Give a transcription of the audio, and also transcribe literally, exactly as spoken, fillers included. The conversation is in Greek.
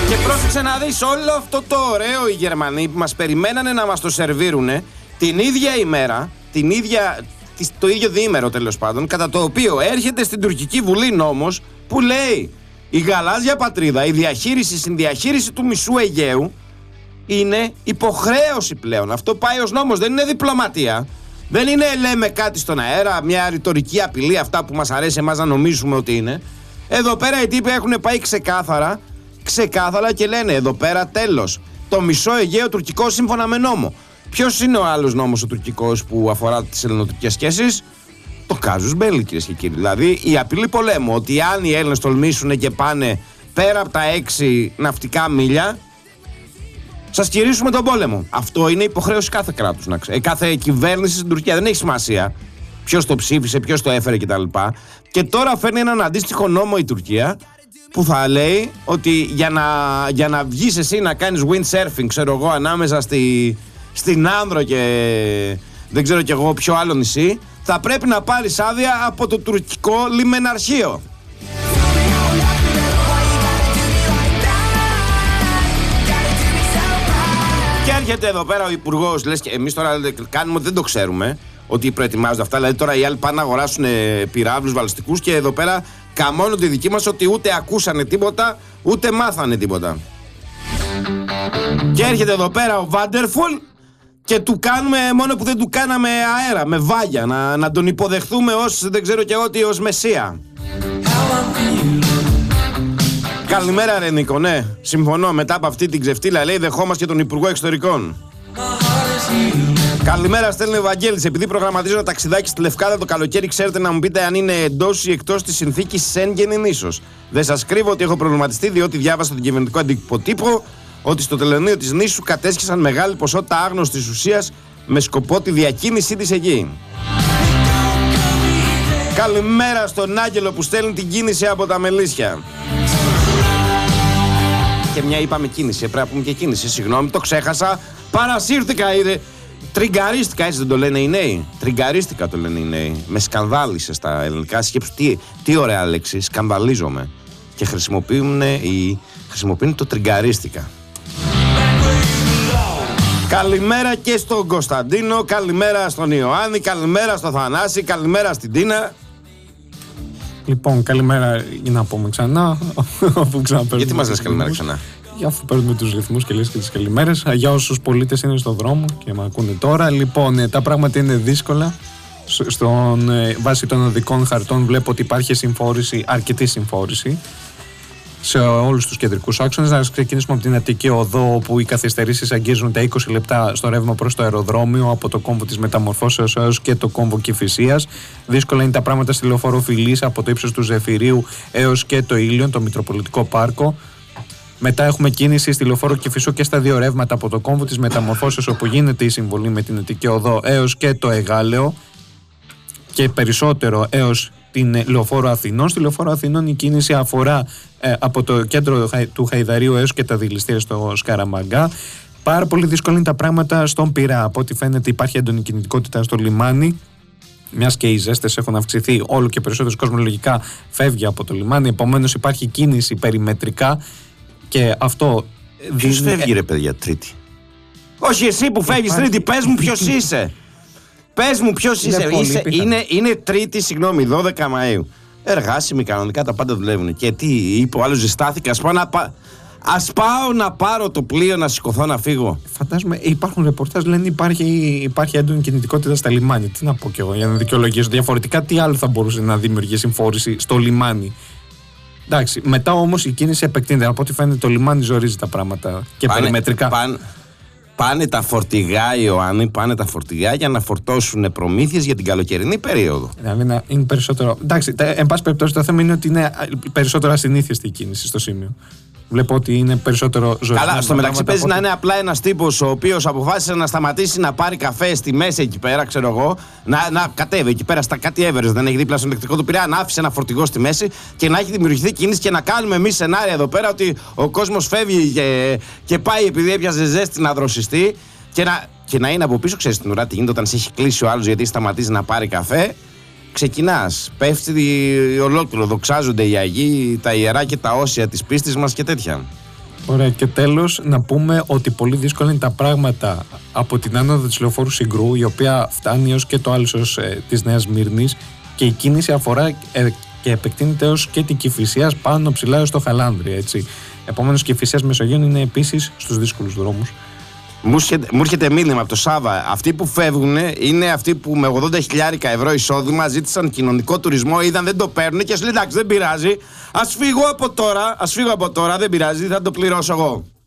Και πρόσεξε να δεις όλο αυτό το ωραίο οι Γερμανοί που μας περιμένανε να μας το σερβίρουνε την ίδια ημέρα, την ίδια, το ίδιο διήμερο τέλος πάντων, κατά το οποίο έρχεται στην τουρκική βουλή νόμος που λέει η γαλάζια πατρίδα, η διαχείριση, η συνδιαχείριση του μισού Αιγαίου είναι υποχρέωση πλέον. Αυτό πάει ως νόμος, δεν είναι διπλωματία. Δεν είναι λέμε κάτι στον αέρα, μια ρητορική απειλή, αυτά που μας αρέσει εμάς να νομίζουμε ότι είναι. Εδώ πέρα οι τύποι έχουν πάει ξεκάθαρα, ξεκάθαρα και λένε εδώ πέρα τέλος. Το μισό Αιγαίο τουρκικό σύμφωνα με νόμο. Ποιος είναι ο άλλος νόμος ο τουρκικός που αφορά τις ελληνοτουρκικές σχέσεις? Το κάζους μπέλι, κυρίες και κύριοι. Δηλαδή η απειλή πολέμου, ότι αν οι Έλληνες τολμήσουν και πάνε πέρα από τα έξι ναυτικά μίλια, σας κηρύσουμε τον πόλεμο. Αυτό είναι υποχρέωση κάθε κράτους, να ξέρει. Κάθε κυβέρνηση στην Τουρκία. Δεν έχει σημασία ποιος το ψήφισε, ποιος το έφερε κτλ. Και τώρα φέρνει έναν αντίστοιχο νόμο η Τουρκία που θα λέει ότι για να, για να βγεις εσύ να κάνεις windsurfing, ξέρω εγώ, ανάμεσα στη, στην Άνδρο και δεν ξέρω κι εγώ ποιο άλλο νησί, θα πρέπει να πάρεις άδεια από το τουρκικό λιμεναρχείο. Και έρχεται εδώ πέρα ο υπουργός, λες και εμείς τώρα κάνουμε ότι δεν το ξέρουμε, ότι προετοιμάζονται αυτά. Δηλαδή τώρα οι άλλοι πάνε να αγοράσουν πυράβλους βαλιστικούς και εδώ πέρα καμώνονται οι δικοί μας ότι ούτε ακούσανε τίποτα, ούτε μάθανε τίποτα. Και έρχεται εδώ πέρα ο Βάντερφουλ και του κάνουμε, μόνο που δεν του κάναμε αέρα, με βάγια, να, να τον υποδεχθούμε ως, δεν ξέρω και εγώ τι, ως μεσία. Καλημέρα ρε Νίκο, ναι, συμφωνώ, μετά από αυτή την ξεφτύλα λέει δεχόμαστε και τον Υπουργό Εξωτερικών. Καλημέρα, στέλνει ο Βαγγέλης. Επειδή προγραμματίζω ένα ταξιδάκι στη Λευκάδα το καλοκαίρι, ξέρετε να μου πείτε αν είναι εντός ή εκτός της συνθήκης Σέγγεν ίσως? Δεν σας κρύβω ότι έχω προβληματιστεί, διότι διάβασα τον κυβερνητικό αντιποτύπο ότι στο τελωνείο της νήσου κατέσχεσαν μεγάλη ποσότητα άγνωστης ουσίας με σκοπό τη διακίνησή της εκεί. Καλημέρα στον Άγγελο που στέλνει την κίνηση από τα Μελίσια. Και μια είπαμε κίνηση, πρέπει να πούμε και κίνηση. Συγγνώμη, το ξέχασα. Παρασύρθηκα, είδε. Τριγκαρίστηκα, έτσι δεν το λένε οι νέοι? Τριγκαρίστηκα το λένε οι νέοι. Με σκανδάλισε στα ελληνικά. Σκέψου τι, τι ωραία λέξη, σκανδαλίζομαι. Και χρησιμοποιούν, οι, χρησιμοποιούν το τριγκαρίστηκα. Καλημέρα και στον Κωνσταντίνο, καλημέρα στον Ιωάννη, καλημέρα στον Θανάση, καλημέρα στην Τίνα. Λοιπόν, καλημέρα να πούμε ξανά. Γιατί μας λες καλημέρα ξανά? Για αφού παίρνουμε τους ρυθμούς και λες και τις καλημέρες. Για όσους πολίτες είναι στον δρόμο και με ακούνε τώρα. Λοιπόν, τα πράγματα είναι δύσκολα. Στον, βάσει των οδικών χαρτών βλέπω ότι υπάρχει συμφόρηση, αρκετή συμφόρηση σε όλους τους κεντρικούς άξονες. Να ξεκινήσουμε από την Αττική Οδό, όπου οι καθυστερήσεις αγγίζουν τα είκοσι λεπτά στο ρεύμα προς το αεροδρόμιο, από το κόμβο της Μεταμορφώσεως έως και το κόμβο Κηφισίας. Δύσκολα είναι τα πράγματα στη λεωφόρο Φιλής, από το ύψος του Ζεφυρίου έως και το Ήλιον, το Μητροπολιτικό Πάρκο. Μετά έχουμε κίνηση στη λεωφόρο Κηφισού και στα δύο ρεύματα, από το κόμβο της Μεταμορφώσεως, όπου γίνεται η συμβολή με την Αττική Οδό, έως και το Εγάλεο, και περισσότερο έως την λεωφόρο Αθηνών. Στη λεωφόρο Αθηνών η κίνηση αφορά ε, από το κέντρο του Χαϊδαρίου έως και τα δηληστήρια στο Σκαραμαγκά. Πάρα πολύ δύσκολα είναι τα πράγματα στον Πειραιά. Από ό,τι φαίνεται υπάρχει έντονη κινητικότητα στο λιμάνι. Μιας και οι ζέστες έχουν αυξηθεί, όλο και περισσότερος κόσμος λογικά φεύγει από το λιμάνι. Επομένως υπάρχει κίνηση περιμετρικά και αυτό. Ποιος δίνει... φεύγει ρε παιδιά Τρίτη? Όχι εσύ που φεύγεις Τρίτη, πες μου ποιος είσαι. Πες μου ποιος είσαι. Είναι, είσαι είναι, είναι Τρίτη, συγγνώμη, δώδεκα Μαΐου. Εργάσιμοι κανονικά, τα πάντα δουλεύουν. Και τι είπε ο άλλος, ζεστάθηκα. Ας πάω να, πα... ας πάω να πάρω το πλοίο, να σηκωθώ να φύγω. Φαντάζομαι, υπάρχουν ρεπορτάζ, λένε υπάρχει, υπάρχει έντονη κινητικότητα στα λιμάνια. Τι να πω κι εγώ για να δικαιολογήσω? Διαφορετικά, τι άλλο θα μπορούσε να δημιουργήσει συμφόρηση στο λιμάνι? Εντάξει, μετά όμως η κίνηση επεκτείνεται. Από ό,τι φαίνεται το λιμάνι ζορίζει τα πράγματα και πάνε, περιμετρικά. Πάνε, πάνε τα φορτηγά, Ιωάννη, πάνε τα φορτηγά για να φορτώσουν προμήθειες για την καλοκαιρινή περίοδο. Δηλαδή είναι περισσότερο. Εντάξει, εν πάση περιπτώσει το θέμα είναι ότι είναι περισσότερο ασυνήθιστη η κίνηση στο σημείο. Βλέπω ότι είναι περισσότερο ζωή. Καλά, στο μεταξύ παίζει να είναι απλά ένας τύπος ο οποίος αποφάσισε να σταματήσει να πάρει καφέ στη μέση εκεί πέρα, ξέρω εγώ, να, να κατέβει εκεί πέρα στα κάτι Everest, δεν έχει δίπλα στο ηλεκτρικό του Πειραιά, να άφησε ένα φορτηγό στη μέση και να έχει δημιουργηθεί κίνηση και να κάνουμε εμείς σενάρια εδώ πέρα ότι ο κόσμος φεύγει και, και πάει επειδή έπιαζε ζέστη να δροσιστεί και να, και να είναι από πίσω, ξέρεις την ουρά τι γίνεται όταν σε έχει κλείσει ο άλλος γιατί σταματήσει να πάρει καφέ. Ξεκινάς, πέφτει ολόκληρο, δοξάζονται οι Αγίοι, τα ιερά και τα όσια της πίστης μας και τέτοια. Ωραία, και τέλος να πούμε ότι πολύ δύσκολα είναι τα πράγματα από την άνοδο της λεωφόρου Συγκρού, η οποία φτάνει ως και το άλσος ε, της Νέας Μύρνης, και η κίνηση αφορά ε, και επεκτείνεται ως και την Κηφισίας πάνω ψηλά έως το Χαλάνδρι, έτσι. Επομένως, Κηφισίας Μεσογείων είναι επίσης στους δύσκολους δρόμους. Μου έρχεται, μου έρχεται μήνυμα από το Σάβα. Αυτοί που φεύγουν είναι αυτοί που με ογδόντα χιλιάδες ευρώ εισόδημα ζήτησαν κοινωνικό τουρισμό, είδαν δεν το παίρνουν και σου λέει εντάξει, δεν πειράζει. Ας φύγω από τώρα, ας φύγω από τώρα, δεν πειράζει, θα το πληρώσω εγώ.